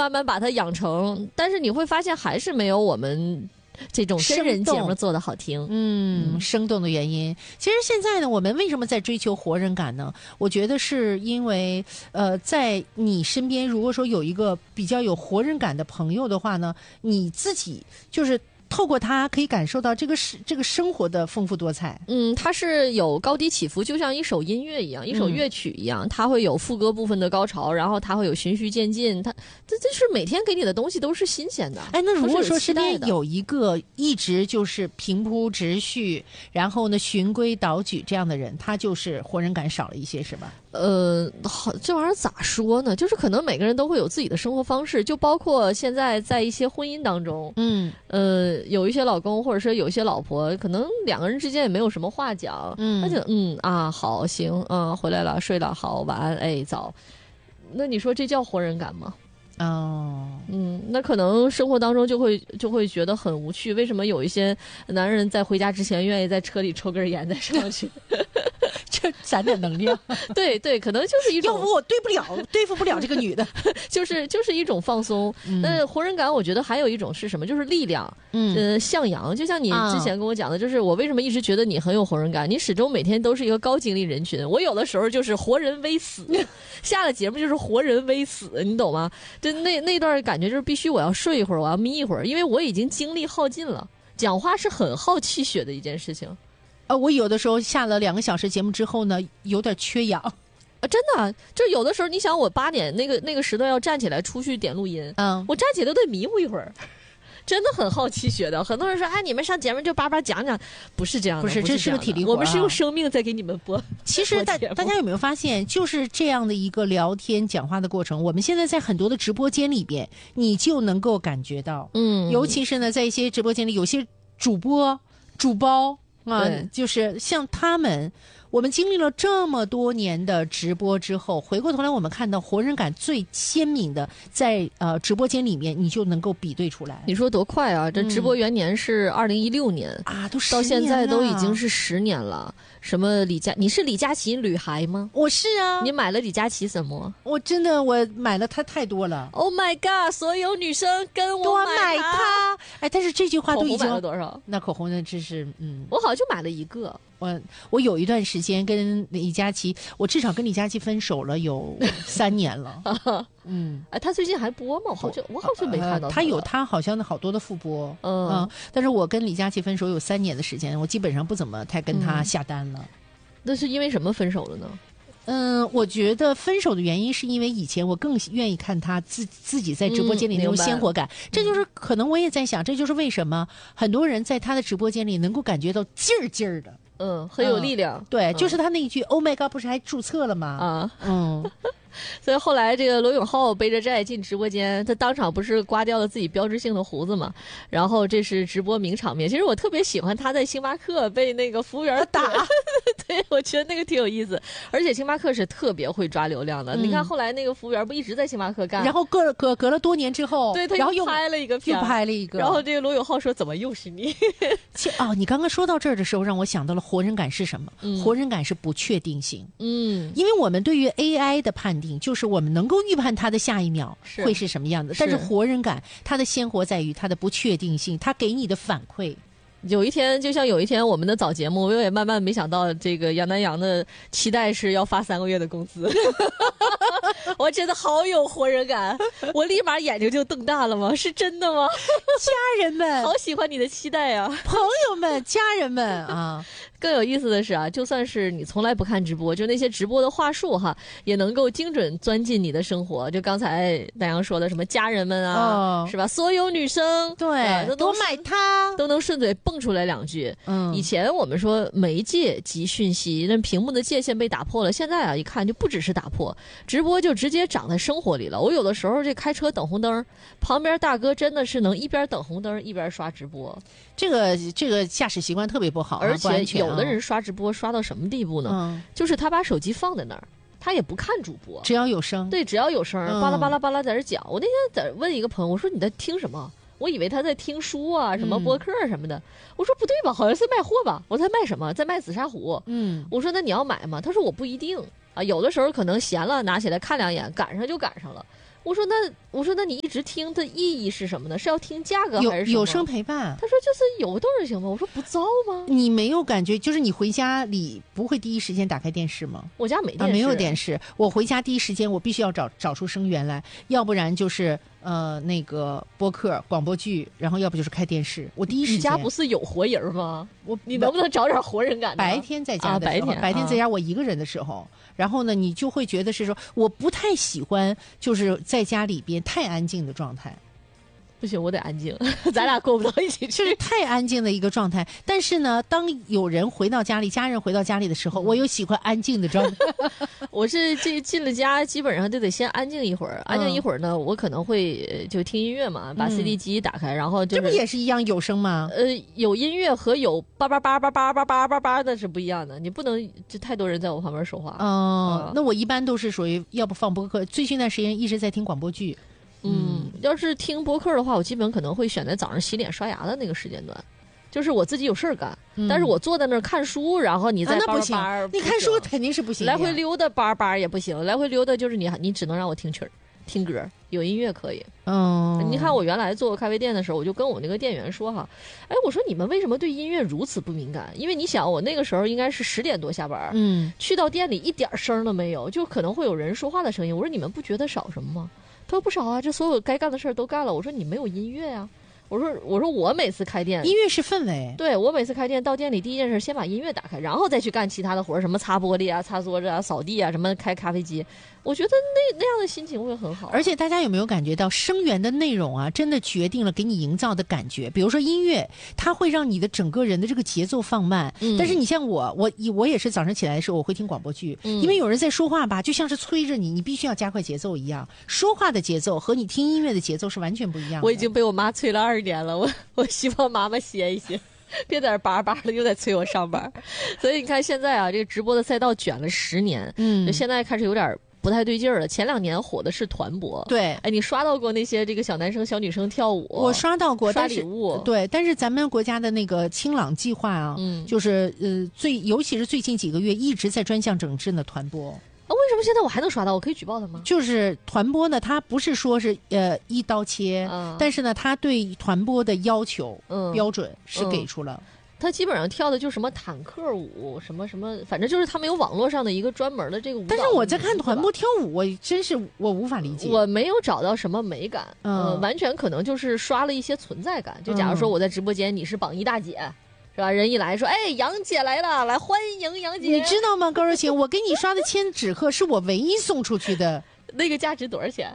慢慢把它养成，但是你会发现还是没有我们这种真人节目做的好听。 生动的原因。其实现在呢，我们为什么在追求活人感呢？我觉得是因为在你身边如果说有一个比较有活人感的朋友的话呢，你自己就是透过它可以感受到这个生活的丰富多彩。 它是有高低起伏，就像一首音乐一样，一首乐曲一样，它会有副歌部分的高潮，然后它会有循序渐进，这是每天给你的东西都是新鲜的。 哎，那如果说身边有一个一直就是平铺直叙，然后呢循规蹈矩这样的人，他就是活人感少了一些，是吧？ 好，这玩意儿咋说呢？就是可能每个人都会有自己的生活方式，就包括现在在一些婚姻当中，有一些老公或者说有一些老婆，可能两个人之间也没有什么话讲，那就好行，回来了，睡了，好，晚安，哎，早。那你说这叫活人感吗？那可能生活当中就会觉得很无趣。为什么有一些男人在回家之前愿意在车里抽根烟再上去？ 这攒点能量。 对，可能就是一种， 要不我对付不了这个女的， 就是一种放松。那活人感，我觉得还有一种是什么？就是力量。向阳。就像你之前跟我讲的，就是我为什么一直觉得你很有活人感？你始终每天都是一个高精力人群。我有的时候就是活人微死，下了节目就是活人微死，你懂吗？就那段感觉就是必须我要睡一会儿，我要眯一会儿，因为我已经精力耗尽了。讲话是很耗气血的一件事情。 我有的时候下了2个小时节目之后呢，有点缺氧。 真的，就有的时候，你想我8点那个时段要站起来出去点录音，我站起来都得迷糊一会儿，真的很耗气血的。很多人说，哎，你们上节目就叭叭讲讲，不是这样的， 不是，这是个体力活， 我们是用生命在给你们播。 其实大家有没有发现，就是这样的一个聊天讲话的过程，我们现在在很多的直播间里边，你就能够感觉到，尤其是呢，在一些直播间里，有些主播就是像他们，我们经历了这么多年的直播之后，回过头来我们看到活人感最鲜明的，在直播间里面，你就能够比对出来。 你说多快啊！这直播元年是2016年都10年了， 到现在都已经是10年了。什么你是李佳琦女孩吗？ 我是啊。 你买了李佳琦什么？ 我买了他太多了。 Oh my god！ 所有女生跟我买它。 哎，但是这句话都已经口红买了多少？ 那口红呢？这是我好像就买了一个。 我有一段时间跟李佳琦，我至少跟李佳琦分手了有3年了。 他最近还播吗？我好像没看到他好像好多的复播。但是我跟李佳琦分手有3年的时间，我基本上不怎么太跟他下单了。 那是因为什么分手了呢？ 我觉得分手的原因是因为以前我更愿意看他自己在直播间里那种鲜活感。这就是可能我也在想，这就是为什么很多人在他的直播间里能够感觉到劲儿的。 很有力量。 对，就是他那一句 Oh my God 不是还注册了吗？ 所以后来这个罗永浩背着债进直播间，他当场不是刮掉了自己标志性的胡子嘛？然后这是直播名场面。其实我特别喜欢他在星巴克被那个服务员打，对，我觉得那个挺有意思。而且星巴克是特别会抓流量的。你看后来那个服务员不一直在星巴克干， 然后隔了多年之后， 对，他又拍了一个片，然后这个罗永浩说怎么又是你？ 你刚刚说到这儿的时候，让我想到了活人感是什么？活人感是不确定性。因为我们对于 AI 的判定，就是我们能够预判它的下一秒会是什么样子，但是活人感它的鲜活在于它的不确定性，它给你的反馈。 有一天，就像有一天我们的早节目，我也慢慢没想到，这个杨南阳的期待是要发3个月的工资，我觉得好有活人感，我立马眼睛就瞪大了吗？是真的吗？ 家人们， 好喜欢你的期待啊！ 朋友们，家人们啊！ 更有意思的是啊，就算是你从来不看直播，就那些直播的话术哈，也能够精准钻进你的生活。就刚才南阳说的什么家人们啊，是吧？所有女生对，多买它都能顺嘴蹦出来2句。以前我们说媒介及讯息，那屏幕的界限被打破了。现在啊，一看就不只是打破，直播就直接长在生活里了。我有的时候这开车等红灯，旁边大哥真的是能一边等红灯一边刷直播。 这个驾驶习惯特别不好， 而且有的人刷直播刷到什么地步呢？就是他把手机放在那儿，他也不看主播， 只要有声， 对，只要有声，巴拉巴拉巴拉在这讲。我那天在问一个朋友，我说你在听什么？我以为他在听书啊，什么播客什么的。我说不对吧，好像是卖货吧？我说他卖什么？在卖紫砂壶。我说那你要买吗？他说我不一定啊，有的时候可能闲了拿起来看2眼，赶上就赶上了。 我说那你一直听的意义是什么呢？是要听价格还是什么？ 有声陪伴。 他说就是有动静行吗？我说不糟吗？ 你没有感觉，就是你回家里不会第一时间打开电视吗？ 我家没电视， 没有电视。我回家第一时间我必须要找出声源来，要不然就是那个播客广播剧，然后要不就是开电视。我第一时间。 你家不是有活人吗？你能不能找点活人感呢？ 白天在家的时候，白天在家我一个人的时候，然后呢，你就会觉得是说，我不太喜欢就是在家里边太安静的状态。 不行，我得安静，咱俩过不到一起去。 就是太安静的一个状态。但是呢，当有人回到家里，家人回到家里的时候，我又喜欢安静的状态。 我是进了家，基本上就得先安静一会儿。安静一会儿呢，我可能会就听音乐嘛，把 CD 机打开，然后就是这不也是一样有声吗？ 有音乐和有叭叭叭叭叭叭叭叭叭的是不一样的。你不能就太多人在我旁边说话。 那我一般都是属于要不放播客，最近一段时间一直在听广播剧。 要是听播客的话，我基本可能会选在早上洗脸刷牙的那个时间段，就是我自己有事儿干，但是我坐在那儿看书，然后你再那不行，你看书肯定是不行， 来回溜达叭叭也不行，来回溜达就是你只能让我听曲儿听歌，有音乐可以。你看我原来做咖啡店的时候，我就跟我那个店员说哈，哎，我说你们为什么对音乐如此不敏感？因为你想，我那个时候应该是10点多下班，去到店里一点声都没有，就可能会有人说话的声音。我说你们不觉得少什么吗？他说不少啊，这所有该干的事儿都干了。我说你没有音乐啊。我说我每次开店， 音乐是氛围。 对，我每次开店到店里第一件事先把音乐打开，然后再去干其他的活儿，什么擦玻璃啊、擦桌子啊、扫地啊，什么开咖啡机。我觉得那样的心情会很好。 而且大家有没有感觉到声源的内容啊，真的决定了给你营造的感觉。比如说音乐，它会让你的整个人的这个节奏放慢。但是你像我也是早上起来的时候我会听广播剧，因为有人在说话吧，就像是催着你必须要加快节奏一样。说话的节奏和你听音乐的节奏是完全不一样的。 我已经被我妈催了2年了，我希望妈妈歇一歇。别在这叭叭的又在催我上班。所以你看现在啊，这个直播的赛道卷了10年，就现在开始有点不太对劲儿了。前2年火的是团播， 对， 哎，你刷到过那些这个小男生小女生跳舞？ 我刷到过， 刷礼物， 对，但是咱们国家的那个清朗计划啊，就是尤其是最近几个月一直在专项整治呢团播。 为什么现在我还能刷到？我可以举报他吗？ 就是团播呢，它不是说是一刀切，但是呢，它对团播的要求标准是给出了。 他基本上跳的就是什么坦克舞，什么什么，反正就是他们有网络上的一个专门的这个舞蹈。 但是我在看团播跳舞，我真是我无法理解， 我没有找到什么美感，完全可能就是刷了一些存在感。就假如说我在直播间，你是榜一大姐。是吧？人一来说，哎，杨姐来了，来欢迎杨姐。 你知道吗，高柔情？我给你刷的千纸鹤是我唯一送出去的。 那个价值多少钱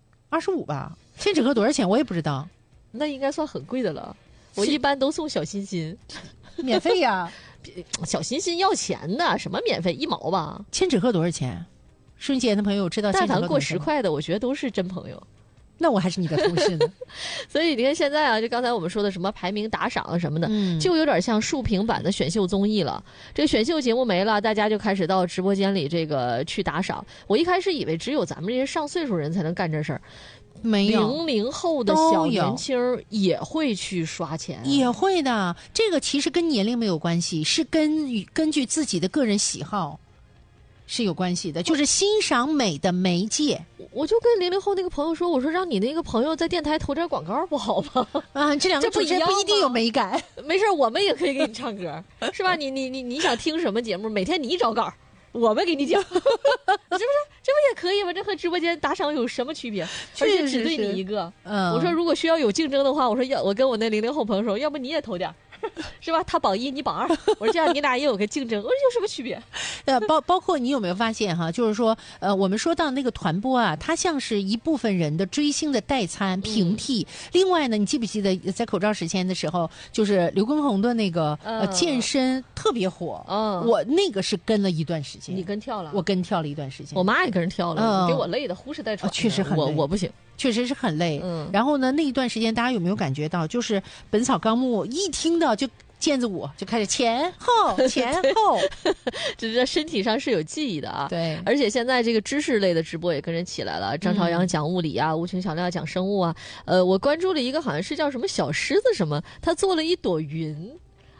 ？25吧。千纸鹤多少钱？我也不知道。 那应该算很贵的了。我一般都送小心心， 免费呀。 小心心要钱的，什么免费？1毛吧。 千纸鹤多少钱？瞬间的朋友知道千纸鹤多少钱？ 但凡过10块的，我觉得都是真朋友。 那我还是你的同事呢。 所以你看现在啊，就刚才我们说的什么排名打赏啊什么的，就有点像竖屏版的选秀综艺了。这个选秀节目没了，大家就开始到直播间里这个去打赏。我一开始以为只有咱们这些上岁数人才能干这事儿， 没有 00后的小年轻也会去刷钱， 也会的。这个其实跟年龄没有关系，是根据自己的个人喜好是有关系的，就是欣赏美的媒介。 我就跟00后那个朋友说，我说让你那个朋友在电台投点广告不好吗？ 啊，这两个主持人不一定有美感。 没事，我们也可以给你唱歌，是吧？你想听什么节目？每天你找稿，我们给你讲，是不是？这不也可以吗？这和直播间打赏有什么区别？而且只对你一个。我说如果需要有竞争的话，我说我跟我那00后朋友说，要不你也投点。是吧？他榜1，你榜2，我说这样你俩也有个竞争。我说有什么区别？ 包括你有没有发现哈？就是说，我们说到那个团播啊，它像是一部分人的追星的代餐平替。另外呢，你记不记得在口罩时间的时候，就是刘畊宏的那个健身特别火。我那个是跟了一段时间。 你跟跳了？ 我跟跳了一段时间。 我妈也跟人跳了，给我累的呼哧带喘。 确实很累， 我不行。 确实是很累。然后呢，那一段时间大家有没有感觉到，就是《本草纲目》一听到就毽子舞就开始前后前后， 只是身体上是有记忆的啊。 对， 而且现在这个知识类的直播也跟人起来了，张朝阳讲物理啊，吴琼小亮讲生物啊。我关注了一个好像是叫什么小狮子什么，他做了一朵云。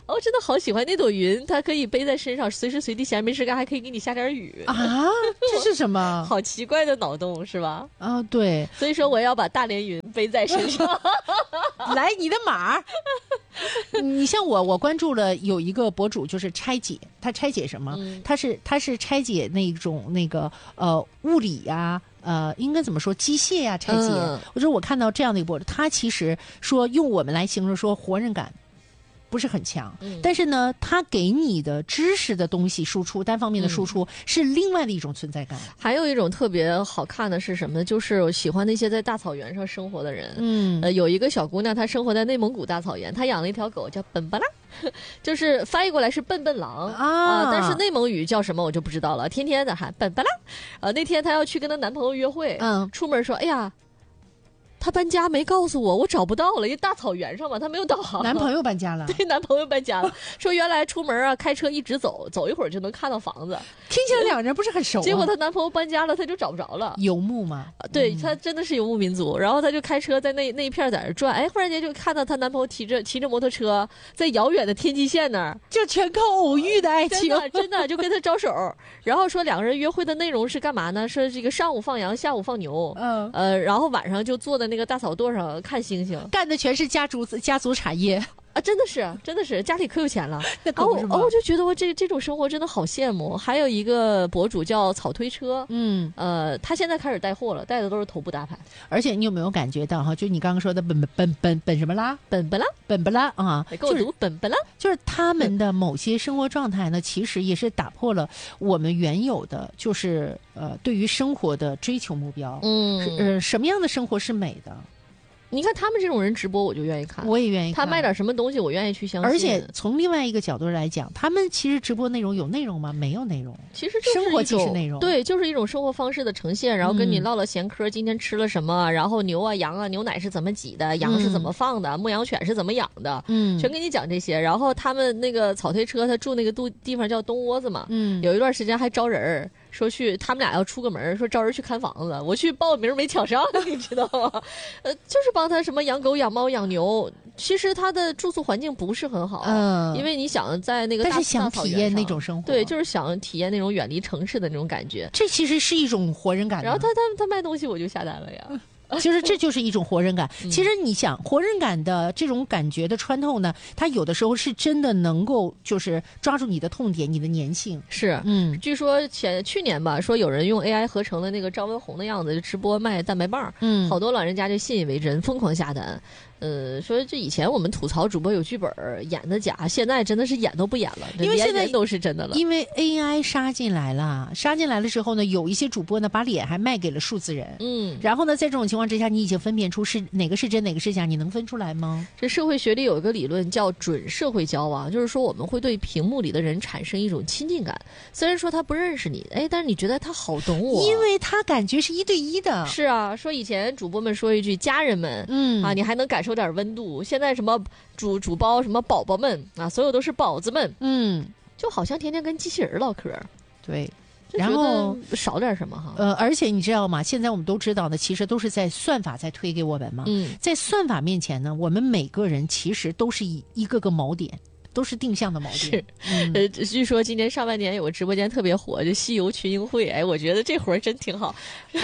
哦，真的好喜欢那朵云，它可以背在身上，随时随地闲着没事干，还可以给你下点雨啊！这是什么？ 好奇怪的脑洞是吧？ 啊，对， 所以说我要把大连云背在身上。 来，你的码。你像我关注了有一个博主，就是拆解，他拆解什么？他是拆解那种物理呀、应该怎么说机械呀、拆解。我说我看到这样的一个博主，他其实说用我们来形容说活人感不是很强，但是呢，他给你的知识的东西输出，单方面的输出是另外的一种存在感。 还有一种特别好看的是什么呢？就是我喜欢那些在大草原上生活的人。有一个小姑娘，她生活在内蒙古大草原，她养了一条狗叫本巴拉，就是翻译过来是笨笨狼啊，但是内蒙语叫什么我就不知道了，天天在喊本巴拉。那天她要去跟她男朋友约会，出门说，哎呀。他搬家没告诉我，我找不到了，因为大草原上嘛，他没有导航。 男朋友搬家了？ 对，男朋友搬家了。说原来出门啊，开车一直走一会儿就能看到房子。 听起来两人不是很熟结果她男朋友搬家了，她就找不着了。 游牧嘛， 对，她真的是游牧民族。然后她就开车在那一片在那转，哎，忽然间就看到她男朋友骑着摩托车在遥远的天际线那儿， 就全靠偶遇的爱情， 真的就跟他招手。然后说两个人约会的内容是干嘛呢？说这个上午放羊，下午放牛。然后晚上就坐在那个大草垛上。看星星， 干的全是家族产业啊！真的是家里可有钱了。我就觉得我这种生活真的好羡慕。还有一个博主叫草推车，他现在开始带货了，带的都是头部大牌。 而且你有没有感觉到哈？就你刚刚说的本什么拉， 本不拉啊， 给我读本不拉， 就是他们的某些生活状态呢，其实也是打破了我们原有的，就是对于生活的追求目标。什么样的生活是美的？ 你看他们这种人直播，我就愿意看， 我也愿意看。 他卖点什么东西，我愿意去相信。 而且从另外一个角度来讲，他们其实直播内容有内容吗？没有内容， 其实就是生活即是内容。 对，就是一种生活方式的呈现，然后跟你唠唠闲嗑，今天吃了什么，然后牛啊、羊啊，牛奶是怎么挤的，羊是怎么放的，牧羊犬是怎么养的，全给你讲这些。然后他们那个草推车，他住那个地方叫东窝子嘛，有一段时间还招人说去，他们俩要出个门，说招人去看房子，我去报名没抢上，你知道吗？就是帮他什么养狗、养猫、养牛。其实他的住宿环境不是很好，因为你想在那个但是想体验那种生活， 对，就是想体验那种远离城市的那种感觉。 这其实是一种活人感。 然后他卖东西，我就下单了呀。 其实这就是一种活人感。其实你想，活人感的这种感觉的穿透呢，它有的时候是真的能够就是抓住你的痛点，你的粘性。 是，据说去年吧，说有人用 AI 合成了那个张文红的样子，就直播卖蛋白棒，好多老人家就信以为真，疯狂下单。说这以前我们吐槽主播有剧本演的假，现在真的是演都不演了， 因为现在都是真的了。 因为 AI 杀进来了之后呢，有一些主播呢把脸还卖给了数字人，然后呢，在这种情况之下，你已经分辨出是哪个是真哪个是假，你能分出来吗？ 这社会学里有一个理论叫准社会交往，就是说我们会对屏幕里的人产生一种亲近感，虽然说他不认识你，但是你觉得他好懂我， 因为他感觉是1对1的。 是啊，说以前主播们说一句家人们，你还能感受点温度。现在什么主包什么宝宝们啊，所有都是宝子们，就好像天天跟机器人唠嗑。 对。然后少点什么哈？ 而且你知道吗？现在我们都知道呢，其实都是在算法在推给我们嘛。在算法面前呢，我们每个人其实都是一个个锚点。都是定向的锚点。 据说今年上半年有个直播间特别火，就西游群英会，我觉得这活儿真挺好。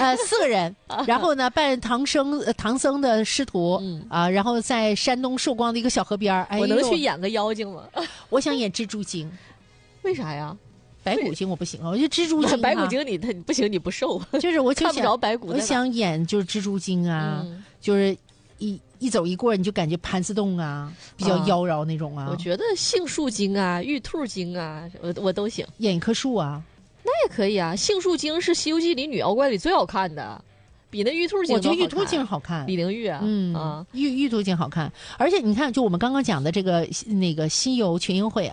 4个人，然后呢扮唐僧的师徒然后在山东寿光的一个小河边我能去演个妖精吗？ 我想演蜘蛛精。 为啥呀？ 白骨精我不行我觉得蜘蛛精白骨精你不行，你不瘦， 就是我看不着白骨。 我想演就是蜘蛛精啊，就是一走一过你就感觉盘丝洞啊，比较妖娆那种啊。 我觉得杏树精啊、玉兔精啊，我都行。 演一棵树啊， 那也可以啊。杏树精是《西游记》里女妖怪里最好看的，比那玉兔精我觉得玉兔精好看。 李玲玉玉兔精好看。而且你看，就我们刚刚讲的这个那个西游群英会啊，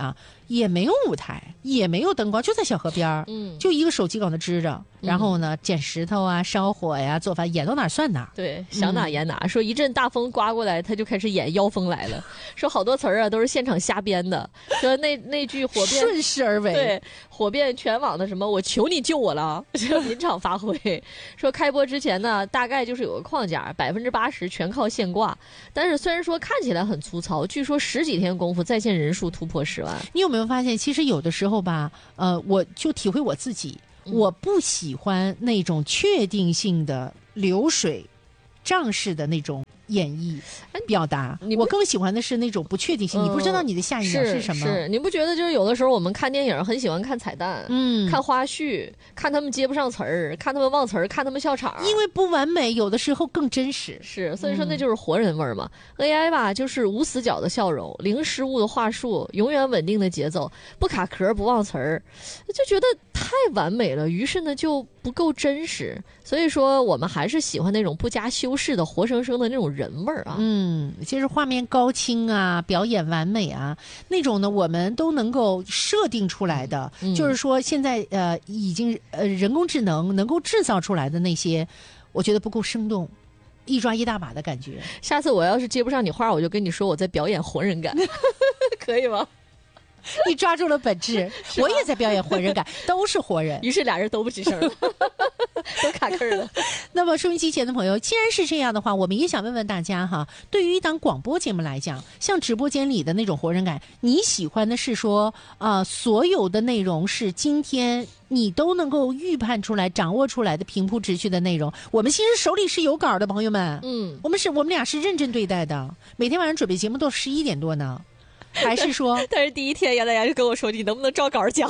也没有舞台，也没有灯光，就在小河边儿，就一个手机搁那支着，然后呢捡石头啊、烧火呀、做饭，演到哪儿算哪儿。 对，想哪演哪。说一阵大风刮过来，他就开始演妖风来了。说好多词儿啊都是现场瞎编的。说那句火遍顺势而为， 对，火遍全网的什么我求你救我了，就临场发挥。说开播之前呢，大概就是有个框架，80%全靠现挂。但是虽然说看起来很粗糙，据说10几天功夫在线人数突破10万。 你有没有发现，其实有的时候吧，我就体会我自己，我不喜欢那种确定性的流水账式的那种演绎表达，我更喜欢的是那种不确定性，你不知道你的下一秒是什么。 是，你不觉得就是有的时候我们看电影很喜欢看彩蛋，看花絮，看他们接不上词儿，看他们忘词儿，看他们笑场， 因为不完美，有的时候更真实。 是，所以说那就是活人味儿嘛。AI 吧，就是无死角的笑容，零失误的话术，永远稳定的节奏，不卡壳不忘词儿，就觉得太完美了，于是呢就不够真实。所以说我们还是喜欢那种不加修饰的活生生的那种人味儿啊。 其实画面高清啊，表演完美啊，那种呢我们都能够设定出来的。就是说现在已经人工智能能够制造出来的那些，我觉得不够生动，一抓一大把的感觉。 下次我要是接不上你话，我就跟你说我在表演活人感，可以吗？ 你抓住了本质，我也在表演活人感，都是活人。 于是俩人都不吱声了，都卡壳了。 那么收音机前的朋友，既然是这样的话，我们也想问问大家哈，对于一档广播节目来讲，像直播间里的那种活人感，你喜欢的是说所有的内容是今天你都能够预判出来、掌握出来的平铺直叙的内容？我们其实手里是有稿的，朋友们，我们俩是认真对待的，每天晚上准备节目都11点多呢。还是说但是第一天杨大牙就跟我说，你能不能照稿讲？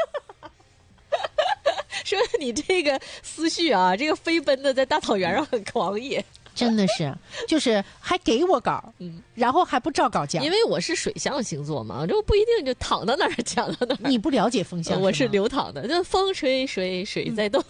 说你这个思绪啊，这个飞奔的在大草原上很狂野。 真的是，就是还给我稿，然后还不照稿讲。 因为我是水象星座嘛，这不一定就躺到哪儿讲到哪儿。 你不了解风象， 我是流淌的，就风吹水，水在动。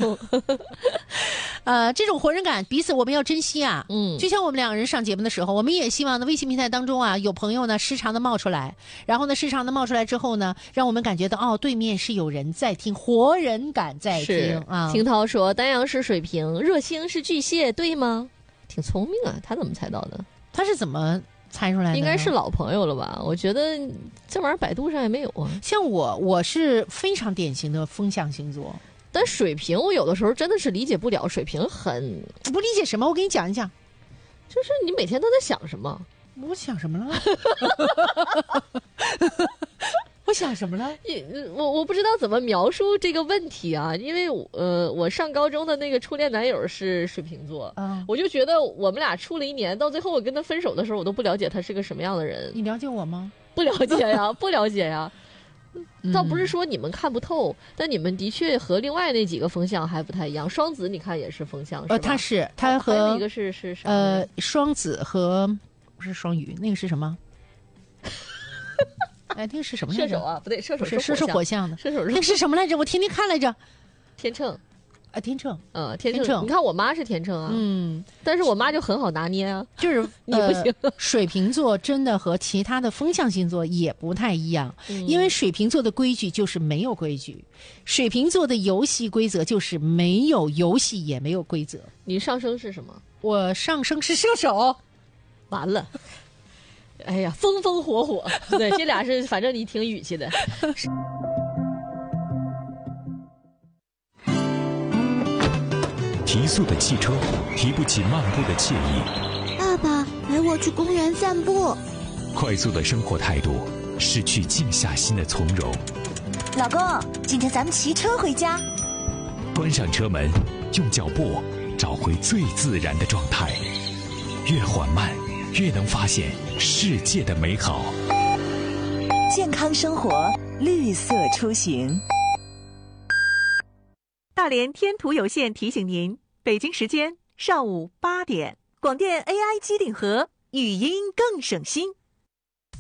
这种活人感，彼此我们要珍惜啊。就像我们两个人上节目的时候，我们也希望呢，微信平台当中啊，有朋友呢时常的冒出来，然后呢时常的冒出来之后呢，让我们感觉到对面是有人在听，活人感在听啊。 听涛说，丹阳是水瓶，热星是巨蟹，对吗？挺聪明啊，他怎么猜到的？ 他是怎么猜出来的？ 应该是老朋友了吧？我觉得这玩意儿百度上也没有啊。 像我是非常典型的风象星座， 但水瓶我有的时候真的是理解不了，水瓶很不理解什么？我给你讲一讲， 就是你每天都在想什么？ 我想什么了？我想什么了？ 我不知道怎么描述这个问题啊，因为我上高中的那个初恋男友是水瓶座，我就觉得我们俩处了1年，到最后我跟他分手的时候，我都不了解他是个什么样的人。 你了解我吗？ 不了解呀，不了解呀。倒不是说你们看不透，但你们的确和另外那几个风象还不太一样。双子你看也是风象，是吧？ 他和还有一个是双子和不是双鱼，那个是什么？哎，那个是什么来着？ 射手啊，不对，射手是火象的。 射手那是什么来着？我天天看来着。 天秤啊，天秤， 天秤。你看我妈是天秤啊，但是我妈就很好拿捏啊， 就是你不行。 水瓶座真的和其他的风象星座也不太一样，因为水瓶座的规矩就是没有规矩，水瓶座的游戏规则就是没有游戏也没有规则。 你上升是什么？ 我上升是射手。 完了。哎呀，风风火火，对，这俩是，反正你挺语气的。 提速的汽车提不起漫步的惬意。 爸爸，陪我去公园散步。 快速的生活态度失去静下心的从容。 老公，今天咱们骑车回家。 关上车门，用脚步找回最自然的状态，越缓慢越能发现世界的美好。 健康生活，绿色出行。 大连天图有限提醒您，北京时间上午8点，广电 AI 机顶盒，语音更省心。